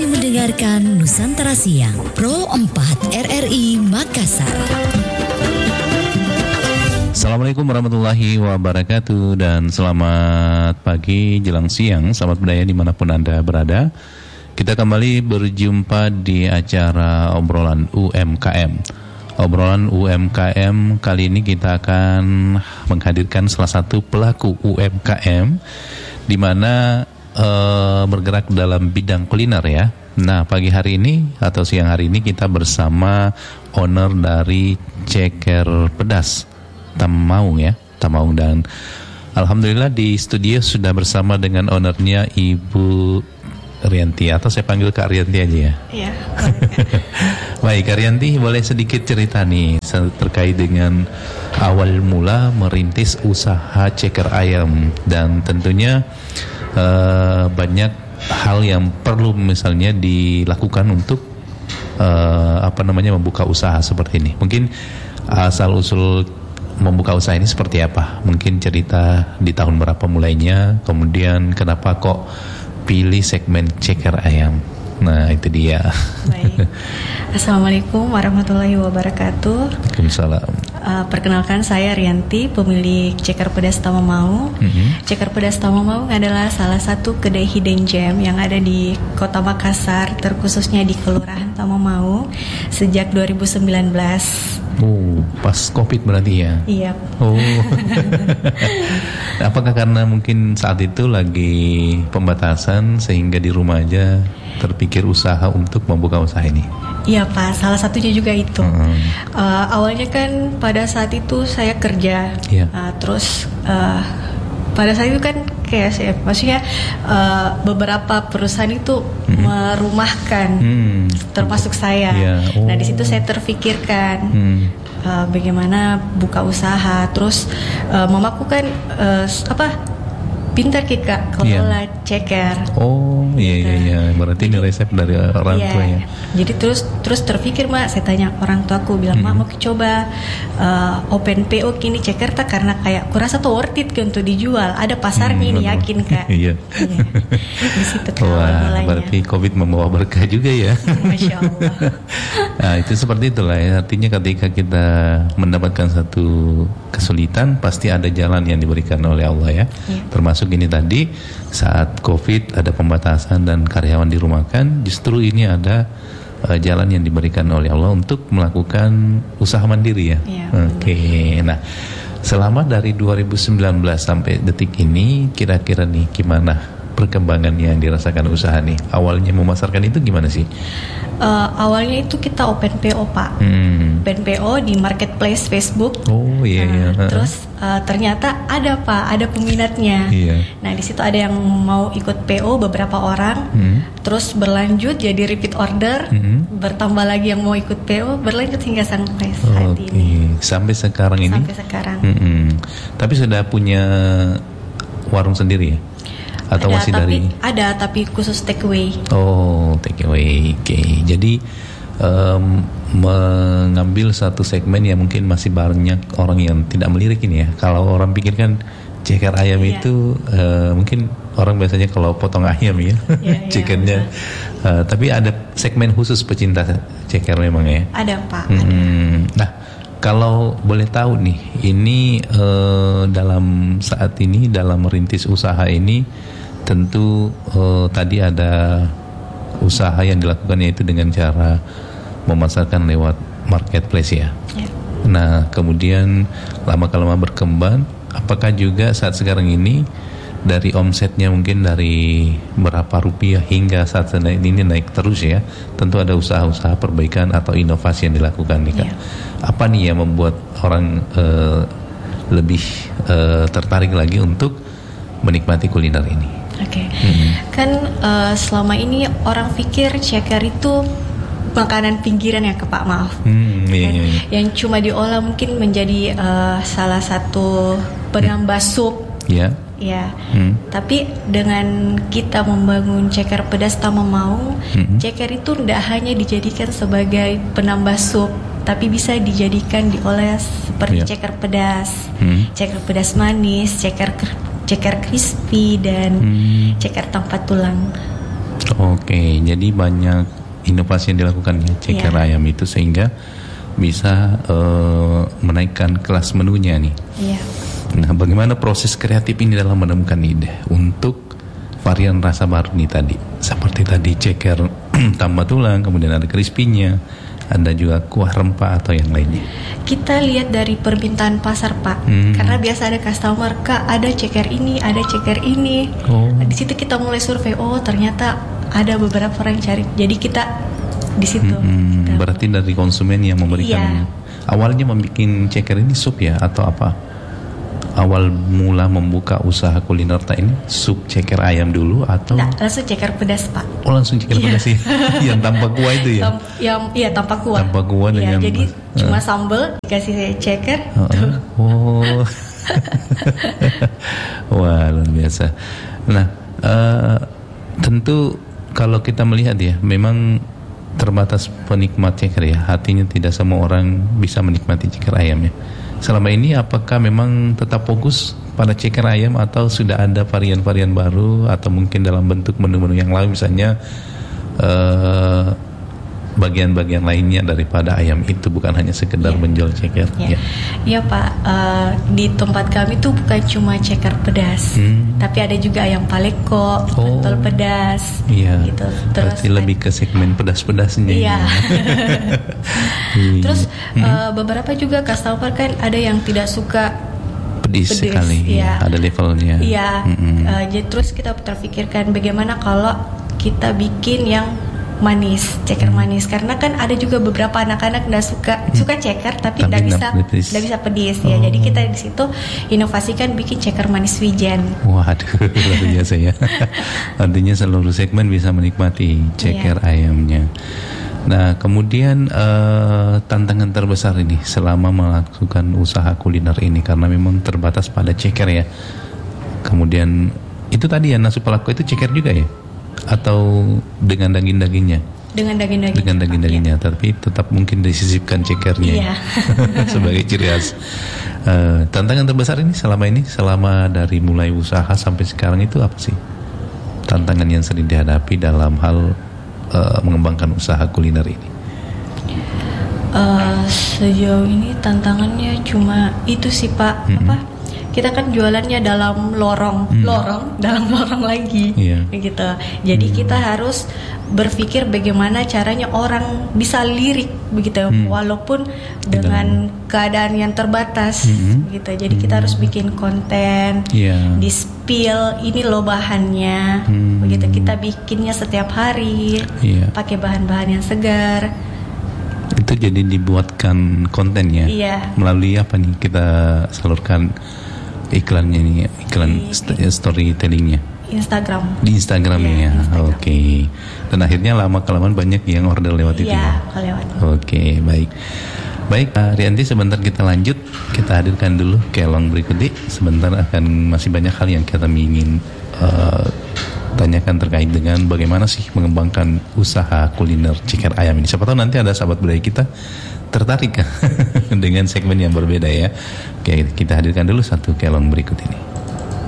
masih mendengarkan Nusantara Siang Pro 4 RRI Makassar. Assalamualaikum warahmatullahi wabarakatuh dan selamat pagi jelang siang, selamat berdaya dimanapun Anda berada. Kita kembali berjumpa di acara obrolan UMKM. Obrolan UMKM kali ini kita akan menghadirkan salah satu pelaku UMKM di mana bergerak dalam bidang kuliner ya. Nah, pagi hari ini atau siang hari ini kita bersama owner dari Ceker Pedas Tamaung ya, Tamaung, dan alhamdulillah di studio sudah bersama dengan ownernya Ibu Rianti, atau saya panggil Kak Rianti aja ya. Iya. Baik, Kak Rianti, boleh sedikit cerita nih terkait dengan awal mula merintis usaha ceker ayam, dan tentunya banyak hal yang perlu misalnya dilakukan untuk membuka usaha seperti ini. Mungkin asal usul membuka usaha ini seperti apa? Mungkin cerita di tahun berapa mulainya, kemudian kenapa kok pilih segmen ceker ayam. Nah, itu dia. Baik. Assalamualaikum warahmatullahi wabarakatuh. Waalaikumsalam. Perkenalkan, saya Rianti, pemilik Ceker Pedas Tamamaung. Ceker Pedas Tamamaung adalah salah satu kedai hidden gem yang ada di Kota Makassar, terkhususnya di Kelurahan Tamamaung sejak 2019. Pas Covid berarti ya? Iya. Apakah karena mungkin saat itu lagi pembatasan sehingga di rumah aja terpikir usaha untuk membuka usaha ini? Iya Pak, salah satunya juga itu. Awalnya kan pada saat itu saya kerja, terus pada saat itu kan kayak saya, maksudnya beberapa perusahaan itu merumahkan, termasuk saya. Nah, di situ saya terfikirkan bagaimana buka usaha. Terus mamaku kan pintar Kak kelola ceker. Iya. Berarti ini resep dari orang tua ya. Jadi terus terpikir, Mak, saya tanya orang tuaku, bilang, Mak, mau coba open PO kini ceker tak, karena kayak kurasa tuh worth it untuk dijual. Ada pasarnya ini, yakin Kak. Iya. Di situ mulainya. Berarti Covid membawa berkah juga ya. Masya Allah. Nah, itu seperti itulah ya. Artinya ketika kita mendapatkan satu kesulitan, pasti ada jalan yang diberikan oleh Allah ya. Termasuk ini tadi saat Covid ada pembatasan dan karyawan dirumahkan, justru ini ada jalan yang diberikan oleh Allah untuk melakukan usaha mandiri ya. Oke. Nah, selama dari 2019 sampai detik ini, kira-kira nih gimana perkembangannya yang dirasakan usaha nih? Awalnya memasarkan itu gimana sih? Awalnya itu kita open PO Pak, open PO di marketplace Facebook. Terus ternyata ada Pak, ada peminatnya. Nah, di situ ada yang mau ikut PO beberapa orang, terus berlanjut jadi repeat order, bertambah lagi yang mau ikut PO, berlanjut hingga sampai saat ini. Sampai sekarang ini. Sampai sekarang. Tapi sudah punya warung sendiri ya? Atau ada, masih tapi khusus take away. Take away. Oke. Jadi mengambil satu segmen yang mungkin masih banyak orang yang tidak melirik ini ya. Kalau orang pikir kan ceker ayam itu mungkin orang biasanya kalau potong ayam ya, chickennya. Tapi ada segmen khusus pecinta ceker memang ya. Ada Pak. Nah, kalau boleh tahu nih, ini dalam saat ini dalam merintis usaha ini tentu tadi ada usaha yang dilakukan, yaitu dengan cara memasarkan lewat marketplace ya. Nah, kemudian lama-lama berkembang. Apakah juga saat sekarang ini dari omsetnya mungkin dari berapa rupiah hingga saat ini naik terus ya? Tentu ada usaha-usaha perbaikan atau inovasi yang dilakukan nih Kak. Apa nih yang membuat orang lebih tertarik lagi untuk menikmati kuliner ini? Kan selama ini orang pikir ceker itu makanan pinggiran ya Pak, maaf. Yang cuma diolah mungkin menjadi salah satu penambah sup. Tapi dengan kita membangun Ceker Pedas Tamamaung, ceker itu tidak hanya dijadikan sebagai penambah sup, tapi bisa dijadikan diolah seperti ceker pedas, ceker pedas manis, ceker crispy, dan ceker tanpa tulang. Oke, jadi banyak inovasi yang dilakukan ya ceker ayam itu sehingga bisa menaikkan kelas menunya nih. Iya. Nah, bagaimana proses kreatif ini dalam menemukan ide untuk varian rasa baru nih tadi? Seperti tadi ceker tambah tulang, kemudian ada crispy-nya, ada juga kuah rempah atau yang lainnya. Kita lihat dari permintaan pasar, Pak. Karena biasa ada customer, Kak, ada ceker ini, ada ceker ini. Nah, di situ kita mulai survei. Oh, ternyata ada beberapa orang yang cari. Jadi kita di situ. Berarti dari konsumen yang memberikan. Awalnya membuat ceker ini sup ya atau apa? Awal mula membuka usaha kuliner ini sup ceker ayam dulu atau? Nggak, langsung ceker pedas, Pak. Oh, langsung ceker pedas sih. Yang tanpa kuah itu ya? Tanpa kuah. Tanpa kuah dengan. Jadi cuma sambal dikasih ceker. Oh. Wah, luar biasa. Nah, tentu kalau kita melihat ya, memang terbatas penikmat ceker ya. Artinya tidak semua orang bisa menikmati ceker ayam ya. Selama ini apakah memang tetap fokus pada ceker ayam atau sudah ada varian-varian baru atau mungkin dalam bentuk menu-menu yang lain, misalnya bagian-bagian lainnya daripada ayam itu, bukan hanya sekedar menjual ceker? Iya Pak, di tempat kami tuh bukan cuma ceker pedas, tapi ada juga ayam paleko, pentol pedas, gitu. Terus lebih ke segmen pedas-pedasnya. Iya. Terus beberapa juga customer kan ada yang tidak suka pedis sekali, ada levelnya. Iya. Jadi terus kita terpikirkan bagaimana kalau kita bikin yang manis, ceker manis, karena kan ada juga beberapa anak-anak nggak suka ceker tapi nggak bisa pedis ya. Jadi kita di situ inovasikan bikin ceker manis wijen. Waduh, luar biasa ya. Artinya seluruh segmen bisa menikmati ceker ayamnya. Nah, kemudian tantangan terbesar ini selama melakukan usaha kuliner ini, karena memang terbatas pada ceker ya. Kemudian itu tadi ya, nasi palako itu ceker juga ya? Atau dengan daging-dagingnya? Dengan daging-dagingnya, tapi tetap mungkin disisipkan cekernya sebagai ciri khas. Tantangan terbesar ini selama dari mulai usaha sampai sekarang itu apa sih? Tantangan yang sering dihadapi dalam hal mengembangkan usaha kuliner ini? Sejauh ini tantangannya cuma itu sih Pak, kita kan jualannya dalam lorong dalam lorong lagi, gitu. Jadi kita harus berpikir bagaimana caranya orang bisa lirik begitu, walaupun dengan keadaan yang terbatas, gitu. Jadi kita harus bikin konten, di spill ini loh bahannya, begitu. Kita bikinnya setiap hari, pakai bahan-bahan yang segar. Itu jadi dibuatkan kontennya, melalui apa nih kita salurkan iklannya nih, storytellingnya Instagram. Di Instagramnya Instagram. Oke. Dan akhirnya lama-kelamaan banyak yang order lewat itu ya. Lewat. Oke, baik Rianti, sebentar kita lanjut. Kita hadirkan dulu kelong berikutnya. Sebentar akan masih banyak hal yang kita ingin tanyakan terkait dengan bagaimana sih mengembangkan usaha kuliner ceker ayam ini. Siapa tahu nanti ada sahabat budaya kita tertarik dengan segmen yang berbeda ya. Oke, kita hadirkan dulu satu kelong berikut ini.